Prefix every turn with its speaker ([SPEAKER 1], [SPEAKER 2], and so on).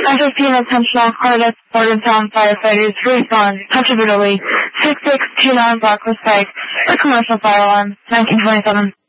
[SPEAKER 1] After seeing intentional Cardiff Bordentown firefighters respond contributorly 6629 Blackwell Pike, a commercial fire alarm, 1927.